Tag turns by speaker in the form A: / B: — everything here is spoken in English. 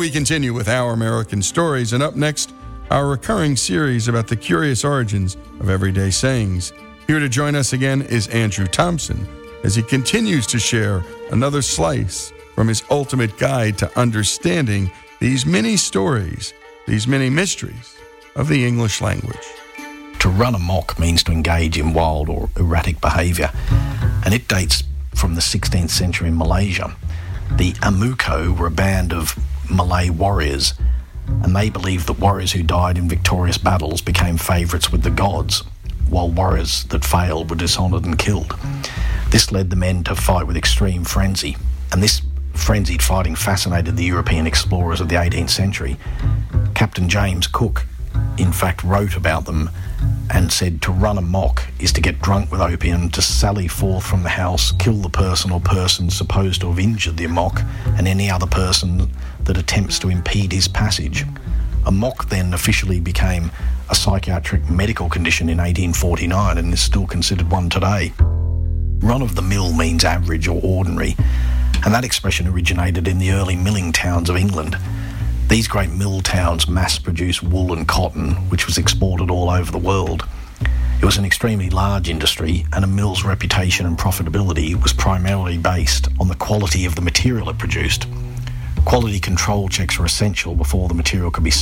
A: We continue with Our American Stories, and up next, our recurring series about the curious origins of everyday sayings. Here to join us again is Andrew Thompson, as he continues to share another slice from his ultimate guide to understanding these many stories, these many mysteries of the English language.
B: To run amok means to engage in wild or erratic behaviour, and it dates from the 16th century in Malaysia. The Amuko were a band of Malay warriors, and they believed that warriors who died in victorious battles became favourites with the gods, while warriors that failed were dishonoured and killed. This led the men to fight with extreme frenzy, and this frenzied fighting fascinated the European explorers of the 18th century. Captain James Cook, in fact, wrote about them and said to run amok is to get drunk with opium, to sally forth from the house, kill the person or persons supposed to have injured the amok, and any other person that attempts to impede his passage. Amok then officially became a psychiatric medical condition in 1849 and is still considered one today. Run-of-the-mill means average or ordinary, and that expression originated in the early milling towns of England. These great mill towns mass-produced wool and cotton, which was exported all over the world. It was an extremely large industry, and a mill's reputation and profitability was primarily based on the quality of the material it produced. Quality control checks were essential before the material could be